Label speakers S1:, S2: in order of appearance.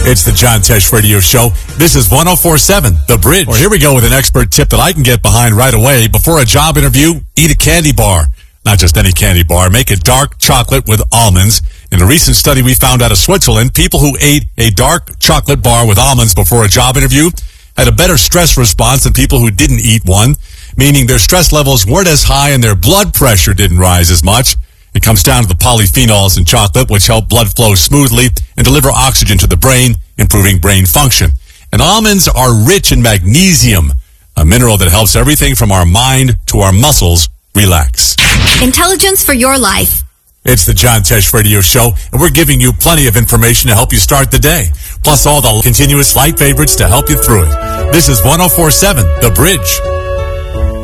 S1: It's the John Tesh Radio Show. This is 104.7, The Bridge. Well, here we go with an expert tip that I can get behind right away. Before a job interview, eat a candy bar. Not just any candy bar. Make it dark chocolate with almonds. In a recent study we found out of Switzerland, people who ate a dark chocolate bar with almonds before a job interview had a better stress response than people who didn't eat one, meaning their stress levels weren't as high and their blood pressure didn't rise as much. It comes down to the polyphenols in chocolate, which help blood flow smoothly and deliver oxygen to the brain, improving brain function. And almonds are rich in magnesium, a mineral that helps everything from our mind to our muscles relax.
S2: Intelligence for your life.
S1: It's the John Tesh Radio Show, and we're giving you plenty of information to help you start the day, plus all the continuous light favorites to help you through it. This is 104.7, The Bridge.